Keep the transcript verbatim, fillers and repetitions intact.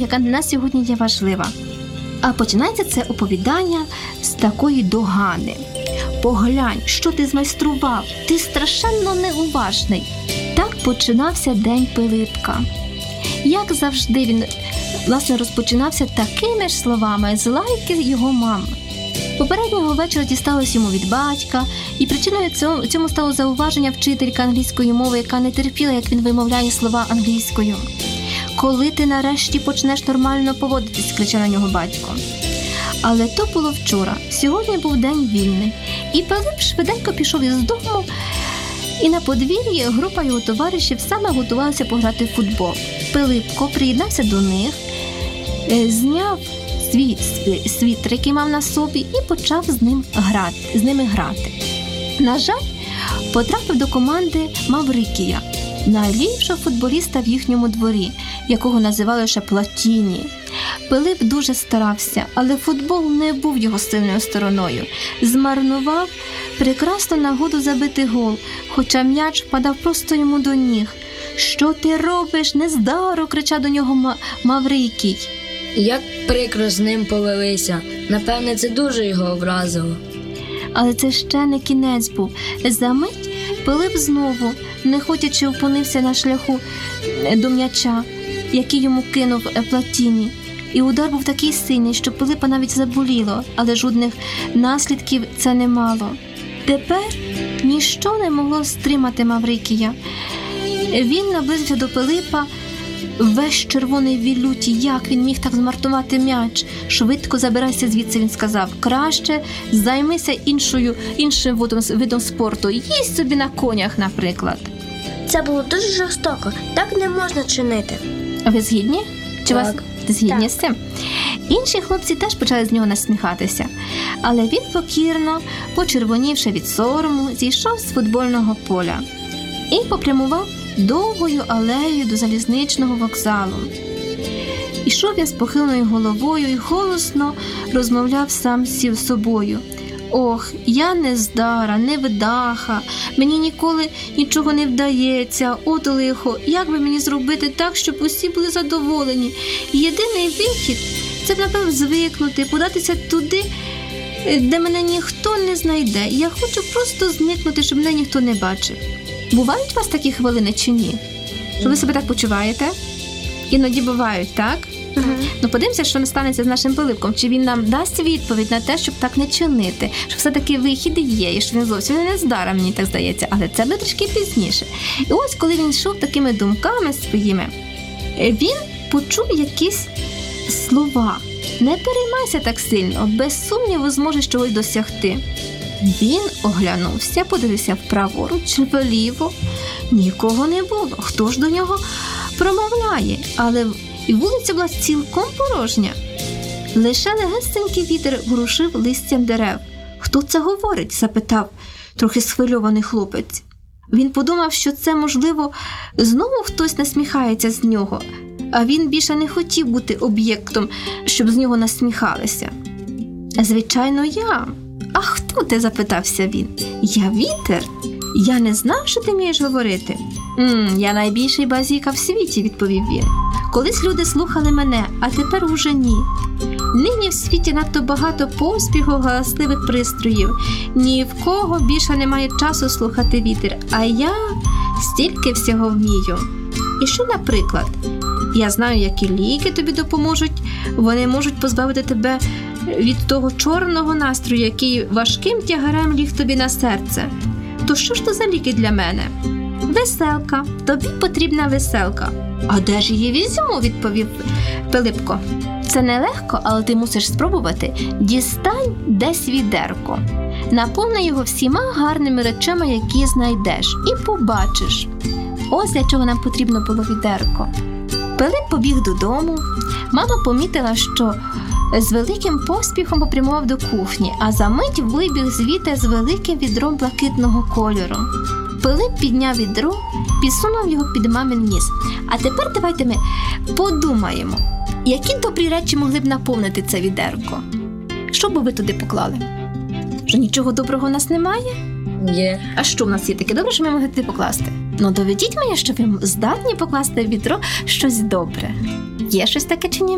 яка для нас сьогодні є важлива. А починається це оповідання з такої догани. «Поглянь, що ти змайстрував, ти страшенно неуважний». Так починався день Пилипка. Як завжди, він, власне, розпочинався такими ж словами з лайки його мами. Попереднього вечора дісталось йому від батька, і причиною цьому, цьому стало зауваження вчителька англійської мови, яка не терпіла, як він вимовляє слова англійською. «Коли ти нарешті почнеш нормально поводитись?» – кричав на нього батько. Але то було вчора, сьогодні був день вільний, і Пилип швиденько пішов із дому, і на подвір'ї група його товаришів саме готувалася пограти в футбол. Пилипко приєднався до них, зняв свій світер, який мав на собі, і почав з ним грати, з ними грати. На жаль, потрапив до команди Маврикія, найліпшого футболіста в їхньому дворі, якого називали ще Платіні. Пилип дуже старався, але футбол не був його сильною стороною. Змарнував прекрасну нагоду забити гол, хоча м'яч впадав просто йому до ніг. «Що ти робиш, нездаро!» – кричав до нього Маврикій. Як прикро з ним повелися. Напевне, це дуже його образило. Але це ще не кінець був. Замить Пилип знову, не хотячи, опинився на шляху до м'яча, який йому кинув Платіні. І удар був такий сильний, що Пилипа навіть заболіло, але жодних наслідків це не мало. Тепер ніщо не могло стримати Маврикія. Він наблизився до Пилипа, весь червоний від люті. Як він міг так змартувати м'яч? «Швидко забирайся звідси», він сказав. «Краще займися іншою, іншим видом, видом спорту. Їсть собі на конях, наприклад». Це було дуже жорстоко. Так не можна чинити. А ви згідні? Чи Так. вас згідні Так. з цим? Інші хлопці теж почали з нього насміхатися. Але він покірно, почервонівши від сорому, зійшов з футбольного поля і попрямував довгою алеєю до залізничного вокзалу. Ішов він з похиленою головою і голосно розмовляв сам з собою. «Ох, я нездара, невдаха, мені ніколи нічого не вдається, от лихо, як би мені зробити так, щоб усі були задоволені? Єдиний вихід – це, напевно, звикнути, податися туди, де мене ніхто не знайде. Я хочу просто зникнути, щоб мене ніхто не бачив». Бувають у вас такі хвилини чи ні? Що ви себе так почуваєте? Іноді бувають, так? Угу. Ну, подивимося, що станеться з нашим Пилипком. Чи він нам дасть відповідь на те, щоб так не чинити? Що все-таки вихід є, і що він зовсім не нездара, мені так здається. Але це буде трішки пізніше. І ось, коли він йшов такими думками своїми, він почув якісь слова. «Не переймайся так сильно, без сумніву зможеш чогось досягти». Він оглянувся, подивився вправоруч, вліво. Нікого не було. Хто ж до нього промовляє? Але і вулиця була цілком порожня. Лише легесенький вітер ворушив листям дерев. «Хто це говорить?» – запитав трохи схвильований хлопець. Він подумав, що це, можливо, знову хтось насміхається з нього, а він більше не хотів бути об'єктом, щоб з нього насміхалися. «Звичайно, я». «А хто ти?» – запитався він. «Я вітер. Я не знав, що ти вмієш говорити». «М, я найбільший базіка в світі», – відповів він. «Колись люди слухали мене, а тепер уже ні. Нині в світі надто багато поспіху, галасливих пристроїв. Ні в кого більше немає часу слухати вітер, а я стільки всього вмію. І що, наприклад? Я знаю, які ліки тобі допоможуть. Вони можуть позбавити тебе від того чорного настрою, який важким тягарем ліг тобі на серце. То що ж то за ліки для мене?» «Веселка. Тобі потрібна веселка». «А де ж її візьму?» – відповів Пилипко. «Це нелегко, але ти мусиш спробувати. Дістань десь відерко. Наповни його всіма гарними речами, які знайдеш, і побачиш». Ось для чого нам потрібно було відерко. Пилип побіг додому. Мама помітила, що з великим поспіхом попрямував до кухні, а за мить вибіг звідти з великим відром блакитного кольору. Пилип підняв відро, підсунув його під мамин ніс. А тепер давайте ми подумаємо, які добрі речі могли б наповнити це відерко. Що б ви туди поклали? Що нічого доброго в нас немає? Є. А що в нас є таке добре, що ми могли туди покласти? Ну, доведіть мені, що ви здатні покласти в відро щось добре. Є щось таке чи ні?